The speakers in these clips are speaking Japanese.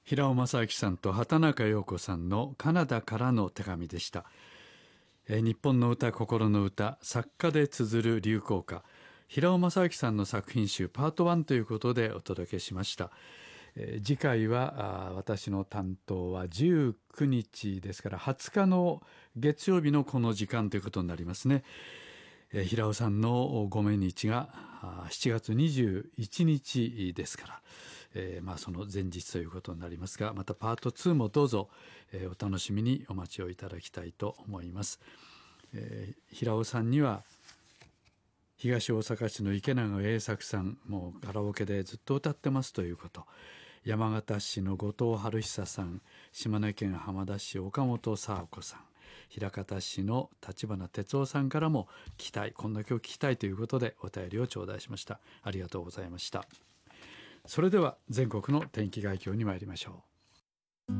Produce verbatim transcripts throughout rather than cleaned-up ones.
平尾正明さんと畑中陽子さんのカナダからの手紙でした。えー日本の歌、心の歌、作家で綴る流行歌、平尾正明さんの作品集パートワンということでお届けしました。えー次回はあ私の担当はじゅうくにちですからはつかの月曜日のこの時間ということになりますね。えー平尾さんのご命日があしちがつにじゅういちにちですから、えーまあ、その前日ということになりますが、またパートツーもどうぞ、えーお楽しみにお待ちをいただきたいと思います。えー平尾さんには東大阪市の池永栄作さん、もうカラオケでずっと歌ってますということ、山形市の後藤春久さん、島根県浜田市岡本佐和子さん、枚方市の立花哲夫さんからも聞きたい、こんな曲聞きたいということでお便りを頂戴しました。ありがとうございました。それでは全国の天気概況に参りましょう。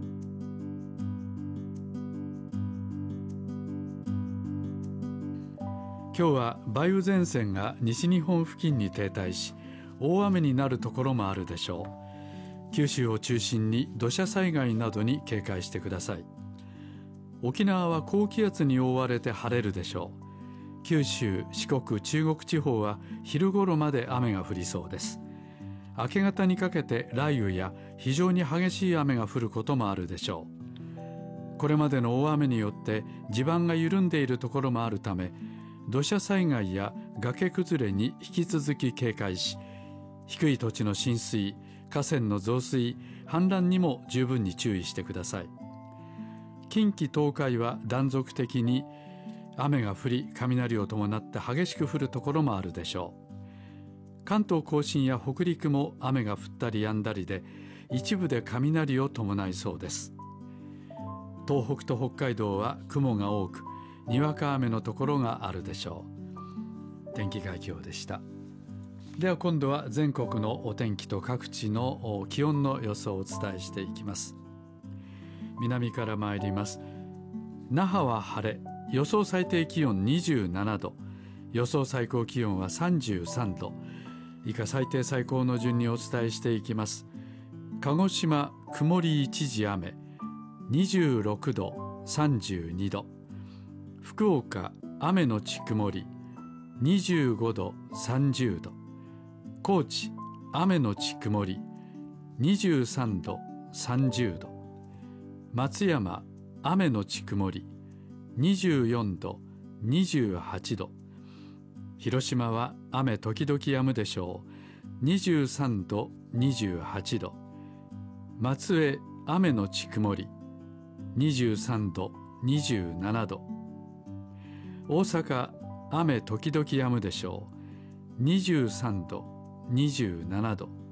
今日は梅雨前線が西日本付近に停滞し、大雨になるところもあるでしょう。九州を中心に土砂災害などに警戒してください。沖縄は高気圧に覆われて晴れるでしょう。九州、四国、中国地方は昼頃まで雨が降りそうです。明け方にかけて雷雨や非常に激しい雨が降ることもあるでしょう。これまでの大雨によって地盤が緩んでいるところもあるため、土砂災害や崖崩れに引き続き警戒し、低い土地の浸水、河川の増水、氾濫にも十分に注意してください。近畿東海は断続的に雨が降り、雷を伴って激しく降るところもあるでしょう。関東甲信や北陸も雨が降ったり止んだりで、一部で雷を伴いそうです。東北と北海道は雲が多く、にわか雨のところがあるでしょう。天気概況でした。では今度は全国のお天気と各地の気温の予想をお伝えしていきます。南から参ります。那覇は晴れ、予想最低気温にじゅうななど、予想最高気温はさんじゅうさんど、以下最低最高の順にお伝えしていきます。鹿児島、曇り一時雨、にじゅうろくど、さんじゅうにど。福岡、雨のち曇り、にじゅうごど、さんじゅうど。高知、雨のち曇り、にじゅうさんど、さんじゅうど。松山、雨のち曇り、にじゅうよんど、にじゅうはちど。広島は雨時々止むでしょう。にじゅうさんど、にじゅうはちど。松江、雨のち曇り、にじゅうさんど、にじゅうななど。大阪、雨時々止むでしょう。にじゅうさんど、にじゅうななど。